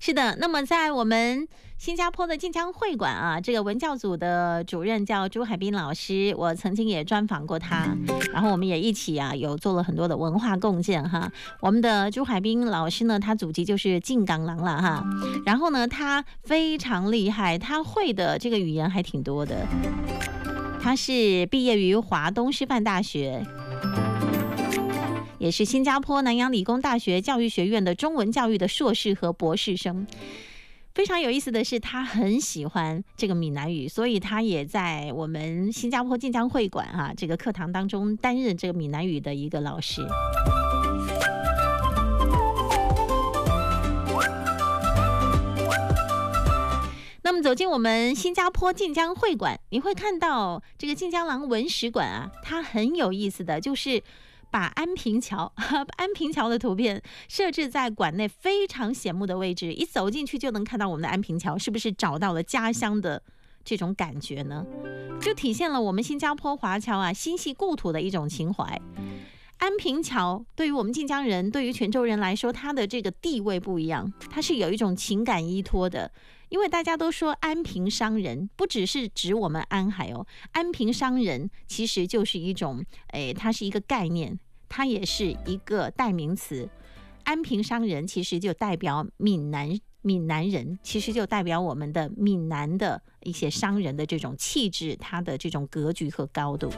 是的，那么在我们新加坡的晋江会馆啊，这个文教组的主任叫朱海滨老师，我曾经也专访过他，然后我们也一起啊有做了很多的文化共建哈。我们的朱海滨老师呢，他祖籍就是晋港郎了哈，然后呢他非常厉害，他会的这个语言还挺多的。他是毕业于华东师范大学，也是新加坡南洋理工大学教育学院的中文教育的硕士和博士生。非常有意思的是，他很喜欢这个闽南语，所以他也在我们新加坡晋江会馆啊这个课堂当中担任这个闽南语的一个老师。那么走进我们新加坡晋江会馆，你会看到这个晋江郎文史馆啊，它很有意思的就是把安平桥的图片设置在馆内非常显目的位置，一走进去就能看到我们的安平桥，是不是找到了家乡的这种感觉呢？就体现了我们新加坡华侨啊心系故土的一种情怀。安平桥对于我们晋江人，对于泉州人来说，它的这个地位不一样，它是有一种情感依托的。因为大家都说安平商人，不只是指我们安海哦，安平商人其实就是一种，它是一个概念，它也是一个代名词。安平商人其实就代表闽南人，其实就代表我们的闽南的一些商人的这种气质，它的这种格局和高度。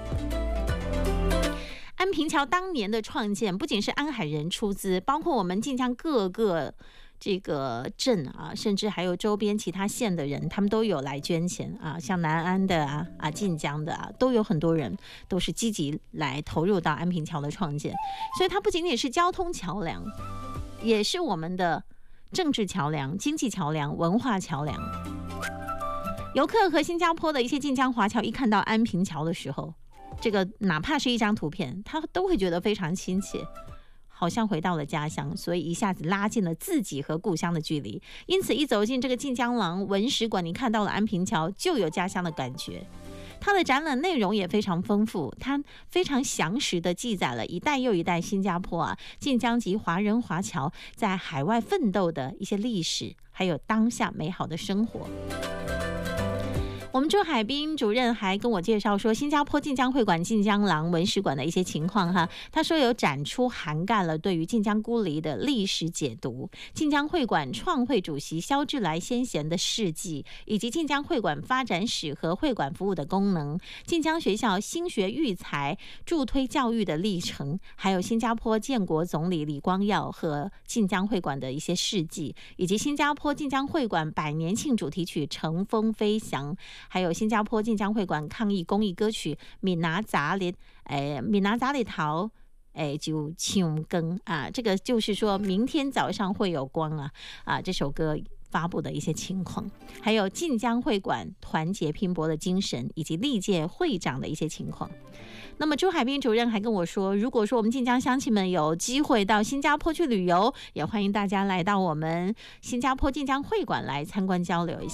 安平桥当年的创建，不仅是安海人出资，包括我们晋江各个这个镇啊，甚至还有周边其他县的人，他们都有来捐钱啊，像南安的啊晋江的啊，都有很多人都是积极来投入到安平桥的创建，所以它不仅仅是交通桥梁，也是我们的政治桥梁、经济桥梁、文化桥梁。游客和新加坡的一些晋江华侨一看到安平桥的时候，这个哪怕是一张图片，他都会觉得非常亲切，好像回到了家乡，所以一下子拉近了自己和故乡的距离。因此一走进这个晋江郎文史馆，你看到了安平桥，就有家乡的感觉。它的展览内容也非常丰富，它非常详实地记载了一代又一代新加坡晋江籍华人华侨在海外奋斗的一些历史，还有当下美好的生活。我们朱海滨主任还跟我介绍说，新加坡晋江会馆晋江郎文史馆的一些情况哈。他说有展出涵盖了对于晋江孤篱的历史解读，晋江会馆创会主席萧志来先贤的事迹，以及晋江会馆发展史和会馆服务的功能，晋江学校兴学育才助推教育的历程，还有新加坡建国总理李光耀和晋江会馆的一些事迹，以及新加坡晋江会馆100年庆主题曲《乘风飞翔》，还有新加坡晋江会馆抗疫公益歌曲《闽南杂里头》就唱更啊，这个就是说明天早上会有光这首歌发布的一些情况，还有晋江会馆团结拼搏的精神，以及历届会长的一些情况。那么朱海滨主任还跟我说，如果说我们晋江乡亲们有机会到新加坡去旅游，也欢迎大家来到我们新加坡晋江会馆来参观交流一下。